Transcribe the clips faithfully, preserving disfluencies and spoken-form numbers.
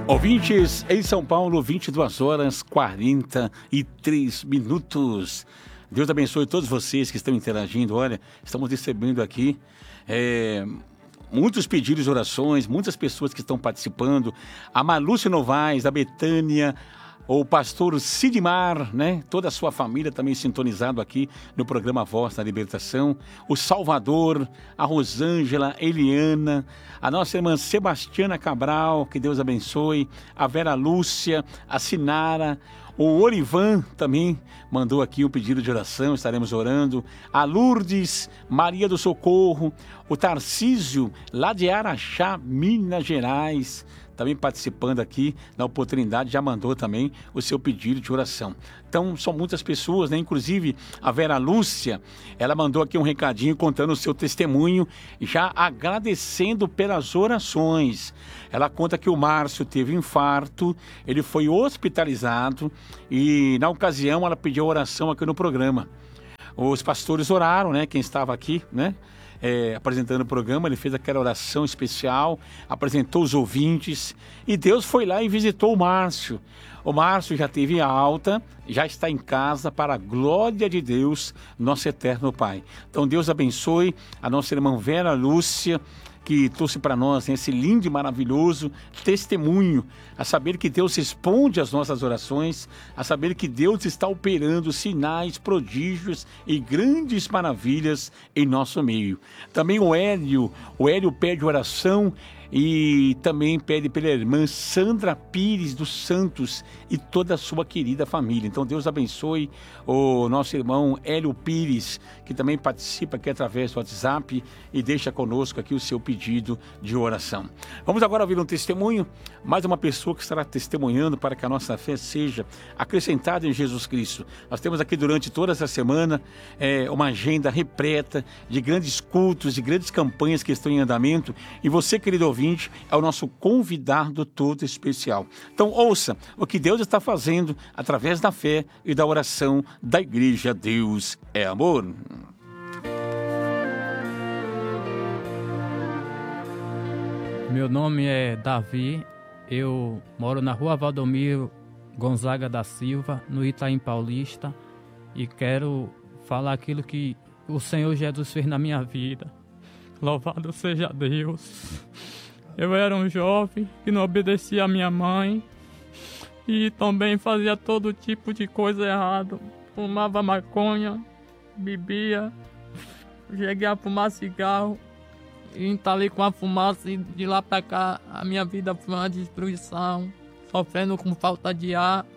Ouvintes, em São Paulo, vinte e duas horas, quarenta e três minutos. Deus abençoe todos vocês que estão interagindo. Olha, estamos recebendo aqui é, muitos pedidos de orações, muitas pessoas que estão participando. A Malúcia Novaes, a Betânia, o pastor Sidmar, né? Toda a sua família também sintonizado aqui no programa Voz da Libertação. O Salvador, a Rosângela, Eliana, a nossa irmã Sebastiana Cabral, que Deus abençoe, a Vera Lúcia, a Sinara, o Orivan também mandou aqui um pedido de oração, estaremos orando. A Lourdes, Maria do Socorro, o Tarcísio, lá de Araxá, Minas Gerais, também participando aqui na oportunidade, já mandou também o seu pedido de oração. Então, são muitas pessoas, né? Inclusive, a Vera Lúcia, ela mandou aqui um recadinho contando o seu testemunho, já agradecendo pelas orações. Ela conta que o Márcio teve infarto, ele foi hospitalizado e, na ocasião, ela pediu oração aqui no programa. Os pastores oraram, né? Quem estava aqui, né? É, apresentando o programa, ele fez aquela oração especial, apresentou os ouvintes e Deus foi lá e visitou o Márcio. O Márcio já teve alta, já está em casa para a glória de Deus, nosso eterno Pai. Então Deus abençoe a nossa irmã Vera Lúcia, que trouxe para nós, né, esse lindo e maravilhoso testemunho, a saber que Deus responde às nossas orações, a saber que Deus está operando sinais, prodígios e grandes maravilhas em nosso meio. Também o Hélio, o Hélio pede oração e também pede pela irmã Sandra Pires dos Santos e toda a sua querida família. Então Deus abençoe o nosso irmão Hélio Pires, que também participa aqui através do WhatsApp e deixa conosco aqui o seu pedido de oração. Vamos agora ouvir um testemunho, mais uma pessoa que estará testemunhando para que a nossa fé seja acrescentada em Jesus Cristo. Nós temos aqui durante toda essa semana é, uma agenda repleta de grandes cultos, de grandes campanhas que estão em andamento, e você, querido ouvinte, é o nosso convidado todo especial. Então ouça o que Deus está fazendo através da fé e da oração da Igreja Deus é Amor. Meu nome é Davi, eu moro na rua Valdomiro Gonzaga da Silva, no Itaim Paulista, e quero falar aquilo que o Senhor Jesus fez na minha vida. Louvado seja Deus. Eu era um jovem que não obedecia à minha mãe e também fazia todo tipo de coisa errada. Fumava maconha, bebia, cheguei a fumar cigarro e entalei com a fumaça, e de lá pra cá a minha vida foi uma destruição, sofrendo com falta de ar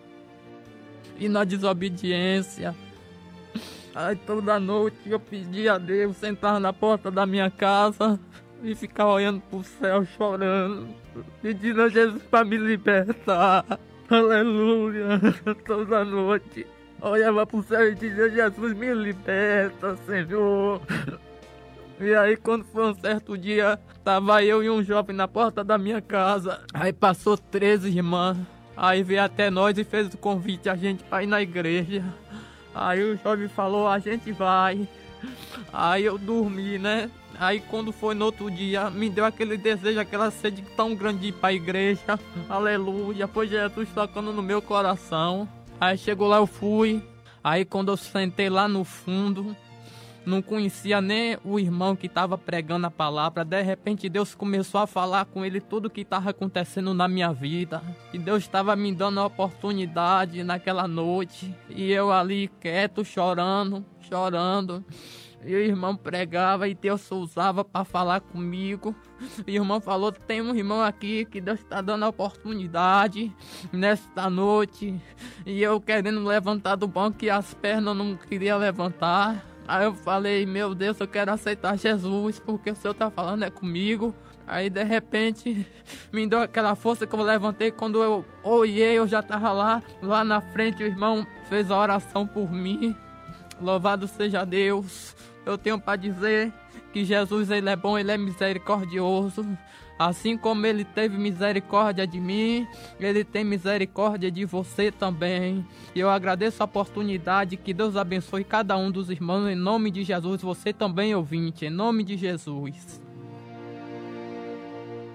e na desobediência. Aí toda noite eu pedia a Deus, sentar na porta da minha casa e ficar olhando pro céu, chorando, pedindo a Jesus para me libertar. Aleluia. Toda noite olhava pro céu e dizia: Jesus, me liberta, Senhor. E aí, quando foi um certo dia, tava eu e um jovem na porta da minha casa. Aí passou treze irmãs. Aí veio até nós e fez o convite a gente para ir na igreja. Aí o jovem falou: a gente vai. Aí eu dormi, né? Aí quando foi no outro dia, me deu aquele desejo, aquela sede tão grande de ir pra igreja. Aleluia, foi Jesus tocando no meu coração. Aí chegou lá, eu fui. Aí quando eu sentei lá no fundo, não conhecia nem o irmão que estava pregando a palavra. De repente Deus começou a falar com ele tudo o que estava acontecendo na minha vida. E Deus estava me dando a oportunidade naquela noite. E eu ali quieto, chorando, chorando. E o irmão pregava e Deus usava para falar comigo. E o irmão falou: tem um irmão aqui que Deus está dando a oportunidade nesta noite. E eu querendo levantar do banco e as pernas não queria levantar. Aí eu falei: meu Deus, eu quero aceitar Jesus, porque o Senhor está falando é comigo. Aí de repente me deu aquela força que eu levantei. Quando eu olhei, eu já estava lá, lá na frente. O irmão fez a oração por mim. Louvado seja Deus. Eu tenho para dizer que Jesus, ele é bom, ele é misericordioso. Assim como ele teve misericórdia de mim, ele tem misericórdia de você também. E eu agradeço a oportunidade, que Deus abençoe cada um dos irmãos, em nome de Jesus. Você também, ouvinte, em nome de Jesus.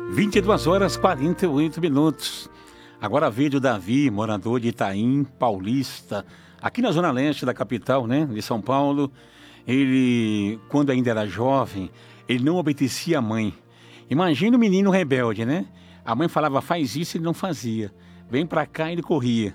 vinte e duas horas e quarenta e oito minutos. Agora veio o Davi, morador de Itaim, paulista, aqui na zona leste da capital, né, de São Paulo. Ele, quando ainda era jovem, ele não obedecia à mãe. Imagina o menino rebelde, né? A mãe falava, faz isso, ele não fazia. Vem pra cá, ele corria.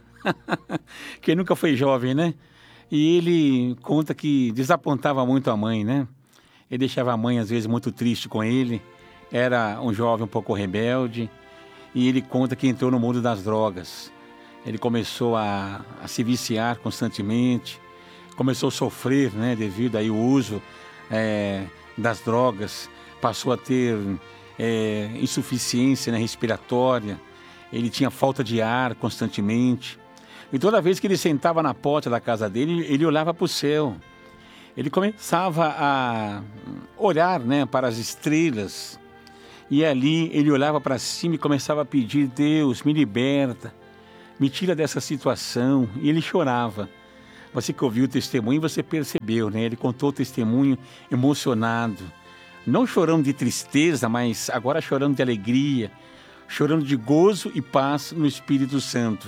Quem nunca foi jovem, né? E ele conta que desapontava muito a mãe, né? Ele deixava a mãe, às vezes, muito triste com ele. Era um jovem um pouco rebelde. E ele conta que entrou no mundo das drogas. Ele começou a, a se viciar constantemente. Começou a sofrer, né? Devido aí ao uso é, das drogas. Passou a ter é, insuficiência, né, respiratória. Ele tinha falta de ar constantemente. E toda vez que ele sentava na porta da casa dele, ele olhava para o céu. Ele começava a olhar, né, para as estrelas. E ali ele olhava para cima e começava a pedir, Deus, me liberta, me tira dessa situação. E ele chorava. Você que ouviu o testemunho, você percebeu, né? Ele contou o testemunho emocionado. Não chorando de tristeza, mas agora chorando de alegria. Chorando de gozo e paz no Espírito Santo.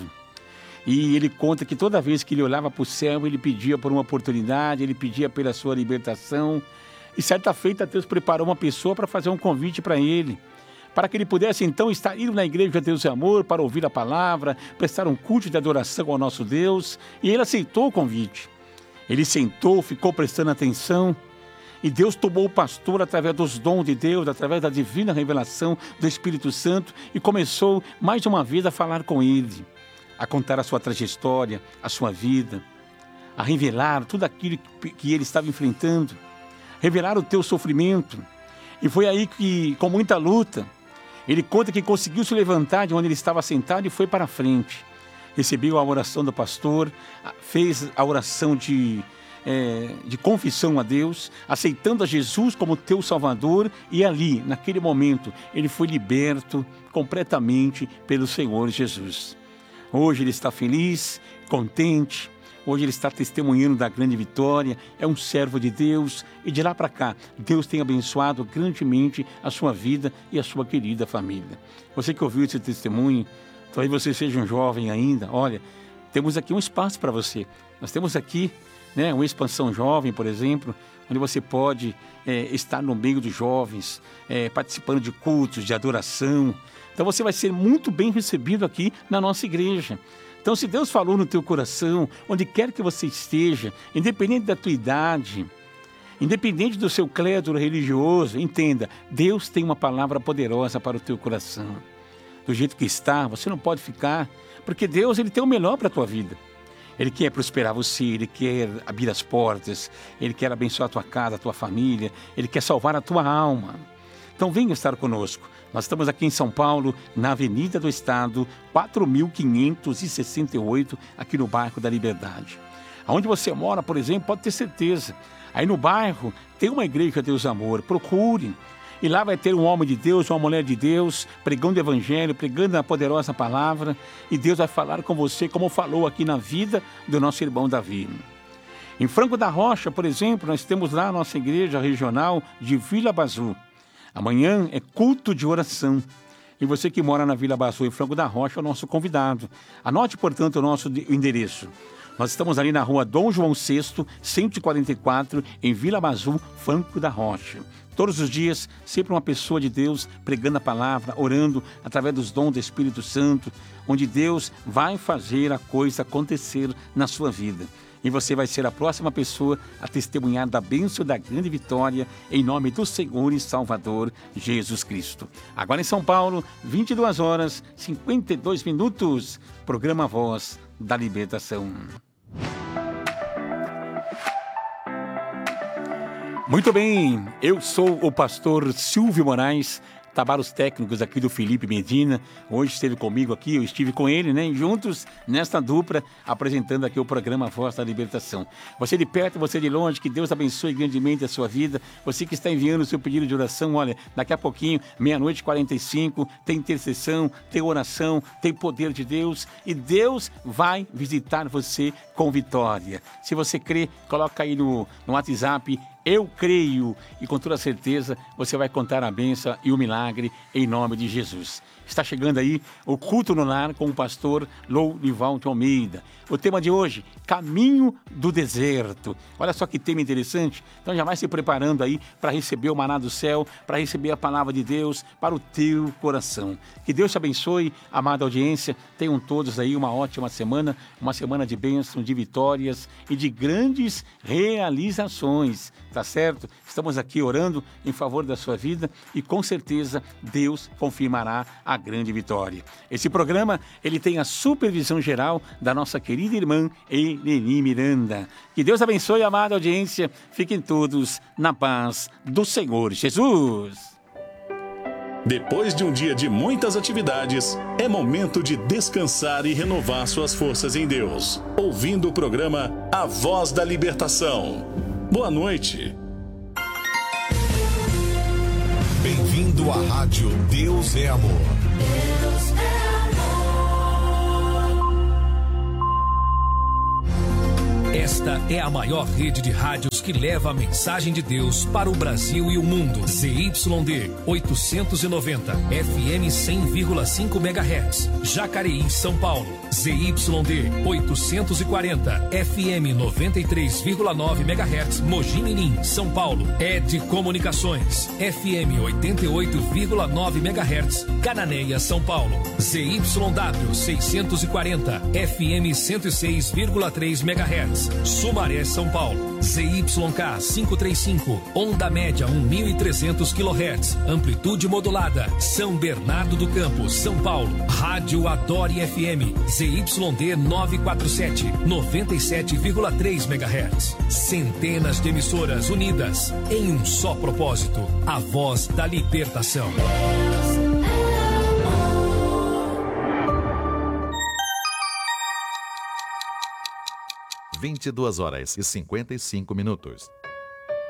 E ele conta que toda vez que ele olhava para o céu, ele pedia por uma oportunidade, ele pedia pela sua libertação. E certa feita, Deus preparou uma pessoa para fazer um convite para ele, para que ele pudesse então estar indo na igreja de Deus e Amor, para ouvir a palavra, prestar um culto de adoração ao nosso Deus. E ele aceitou o convite. Ele sentou, ficou prestando atenção. E Deus tomou o pastor através dos dons de Deus, através da divina revelação do Espírito Santo, e começou mais uma vez a falar com ele, a contar a sua trajetória, a sua vida, a revelar tudo aquilo que ele estava enfrentando, revelar o teu sofrimento. E foi aí que, com muita luta, ele conta que conseguiu se levantar de onde ele estava sentado e foi para a frente. Recebeu a oração do pastor, fez a oração de... É, de confissão a Deus, aceitando a Jesus como teu Salvador, e ali, naquele momento, ele foi liberto completamente pelo Senhor Jesus. Hoje ele está feliz, contente, hoje ele está testemunhando da grande vitória, é um servo de Deus, e de lá para cá, Deus tem abençoado grandemente a sua vida e a sua querida família. Você que ouviu esse testemunho, talvez você seja um jovem ainda, olha, temos aqui um espaço para você. Nós temos aqui né, uma expansão jovem, por exemplo, onde você pode é, estar no meio dos jovens, é, participando de cultos, de adoração. Então você vai ser muito bem recebido aqui na nossa igreja. Então, se Deus falou no teu coração, onde quer que você esteja, independente da tua idade, independente do seu credo religioso, entenda, Deus tem uma palavra poderosa para o teu coração. Do jeito que está, você não pode ficar, porque Deus ele tem o melhor para a tua vida. Ele quer prosperar você, Ele quer abrir as portas, Ele quer abençoar a tua casa, a tua família, Ele quer salvar a tua alma. Então venha estar conosco. Nós estamos aqui em São Paulo, na Avenida do Estado, quatro mil quinhentos e sessenta e oito, aqui no bairro da Liberdade. Onde você mora, por exemplo, pode ter certeza. Aí no bairro tem uma igreja Deus Amor, procure. E lá vai ter um homem de Deus, uma mulher de Deus, pregando o evangelho, pregando a poderosa palavra. E Deus vai falar com você, como falou aqui na vida do nosso irmão Davi. Em Franco da Rocha, por exemplo, nós temos lá a nossa igreja regional de Vila Bazu. Amanhã é culto de oração. E você que mora na Vila Bazu, em Franco da Rocha, é o nosso convidado. Anote, portanto, o nosso endereço. Nós estamos ali na rua Dom João sexto, cento e quarenta e quatro, em Vila Bazu, Franco da Rocha. Todos os dias, sempre uma pessoa de Deus pregando a palavra, orando através dos dons do Espírito Santo, onde Deus vai fazer a coisa acontecer na sua vida. E você vai ser a próxima pessoa a testemunhar da bênção da grande vitória em nome do Senhor e Salvador Jesus Cristo. Agora em São Paulo, vinte e duas horas e cinquenta e dois minutos, programa Voz da Libertação. Muito bem, eu sou o pastor Silvio Moraes, trabalhos técnicos aqui do Felipe Medina. Hoje esteve comigo aqui, eu estive com ele, né? Juntos, nesta dupla, apresentando aqui o programa Voz da Libertação. Você de perto, você de longe, que Deus abençoe grandemente a sua vida. Você que está enviando o seu pedido de oração, olha, daqui a pouquinho, meia-noite e quarenta e cinco, tem intercessão, tem oração, tem poder de Deus, e Deus vai visitar você com vitória. Se você crê, coloca aí no, no WhatsApp, Eu creio e com toda certeza você vai contar a bênção e o milagre em nome de Jesus. Está chegando aí o Culto no Lar com o pastor Lourival de Almeida. O tema de hoje, Caminho do Deserto. Olha só que tema interessante. Então já vai se preparando aí para receber o maná do céu, para receber a palavra de Deus para o teu coração. Que Deus te abençoe, amada audiência. Tenham todos aí uma ótima semana, uma semana de bênção, de vitórias e de grandes realizações. Tá certo? Estamos aqui orando em favor da sua vida e com certeza Deus confirmará a grande vitória. Esse programa, ele tem a supervisão geral da nossa querida irmã Eleni Miranda. Que Deus abençoe, amada audiência. Fiquem todos na paz do Senhor Jesus. Depois de um dia de muitas atividades, é momento de descansar e renovar suas forças em Deus, ouvindo o programa A Voz da Libertação. Boa noite. Bem-vindo à rádio Deus é Amor. Deus é amor. Esta é a maior rede de rádios que leva a mensagem de Deus para o Brasil e o mundo. Z Y D oitocentos e noventa, F M cem vírgula cinco megahertz, Jacareí, São Paulo. Z Y D oitocentos e quarenta, F M noventa e três vírgula nove megahertz, Mogi Mirim, São Paulo. Ed Comunicações, F M oitenta e oito vírgula nove megahertz, Cananéia, São Paulo. Z Y W seiscentos e quarenta, F M cento e seis vírgula três megahertz, Sumaré, São Paulo. Z Y K quinhentos e trinta e cinco, onda média mil e trezentos quilohertz, amplitude modulada, São Bernardo do Campo, São Paulo. Rádio Adore F M, Z Y D novecentos e quarenta e sete, noventa e sete vírgula três megahertz. Centenas de emissoras unidas em um só propósito, a voz da libertação. vinte e duas horas e cinquenta e cinco minutos.